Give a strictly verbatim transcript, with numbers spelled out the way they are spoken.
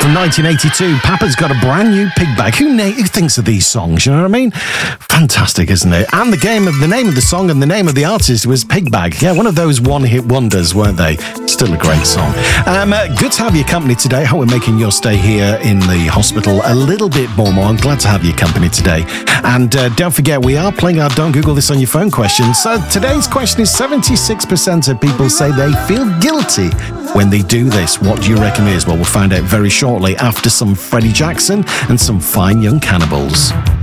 from nineteen eighty-two. Papa's got a brand new pig bag. Who, na- who thinks of these songs? You know what I mean? Fantastic, isn't it? And the game of the name of the song and the name of the artist was Pig Bag. Yeah, one of those one-hit wonders, weren't they? Still a great song. Um, uh, good to have your company today. How we're making your stay here in the hospital a little bit more more. I'm glad to have your company today. And uh, don't forget, we are playing our Don't Google This on Your Phone question. So today's question is seventy-six percent of people say they feel guilty when they do this. What do you reckon it is? Well, we'll find out very shortly after some Freddie Jackson and some Fine Young Cannibals.